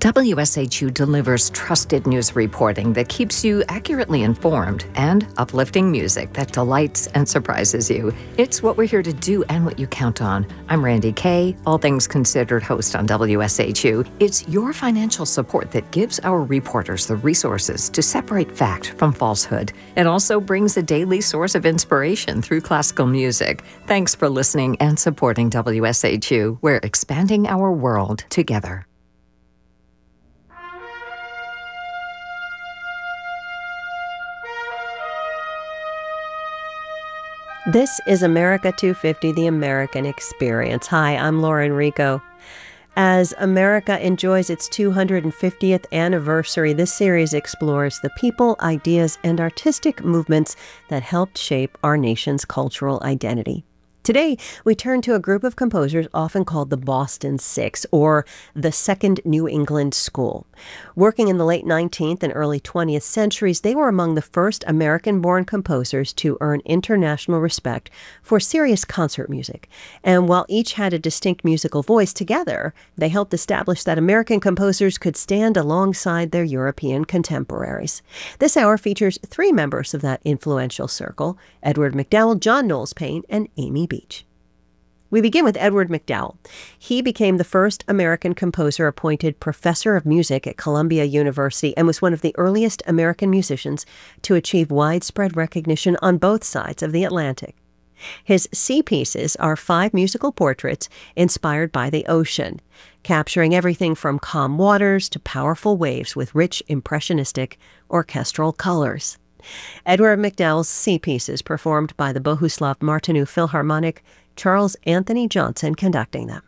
WSHU delivers trusted news reporting that keeps you accurately informed and uplifting music that delights and surprises you. It's what we're here to do and what you count on. I'm Randy Kay, All Things Considered host on WSHU. It's your financial support that gives our reporters the resources to separate fact from falsehood. It also brings a daily source of inspiration through classical music. Thanks for listening and supporting WSHU. We're expanding our world together. This is America 250, the American Experience. Hi, I'm Lauren Rico. As America enjoys its 250th anniversary, this series explores the people, ideas, and artistic movements that helped shape our nation's cultural identity. Today, we turn to a group of composers often called the Boston Six, or the Second New England School. Working in the late 19th and early 20th centuries, they were among the first American-born composers to earn international respect for serious concert music. And while each had a distinct musical voice, together, they helped establish that American composers could stand alongside their European contemporaries. This hour features three members of that influential circle: Edward MacDowell, John Knowles Paine, and Amy Beach. We begin with Edward MacDowell. He became the first American composer appointed professor of music at Columbia University and was one of the earliest American musicians to achieve widespread recognition on both sides of the Atlantic. His C pieces are 5 musical portraits inspired by the ocean, capturing everything from calm waters to powerful waves with rich, impressionistic orchestral colors. Edward MacDowell's C pieces performed by the Bohuslav Martinu Philharmonic, Charles Anthony Johnson conducting them.